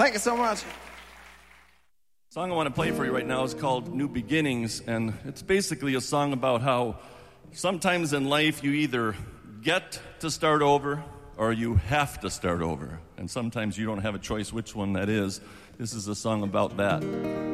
Thank you so much. The song I want to play for you right now is called New Beginnings, and it's basically a song about how sometimes in life you either get to start over or you have to start over, and sometimes you don't have a choice which one that is. This is a song about that.